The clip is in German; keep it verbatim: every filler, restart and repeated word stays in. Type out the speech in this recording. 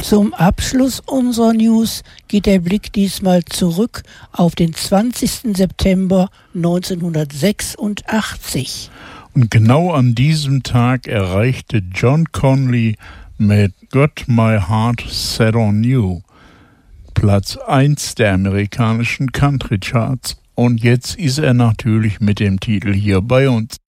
Zum Abschluss unserer News geht der Blick diesmal zurück auf den zwanzigsten September neunzehnhundertsechsundachtzig. Und genau an diesem Tag erreichte John Conley mit Got My Heart Set on You Platz eins der amerikanischen Country Charts. Und jetzt ist er natürlich mit dem Titel hier bei uns.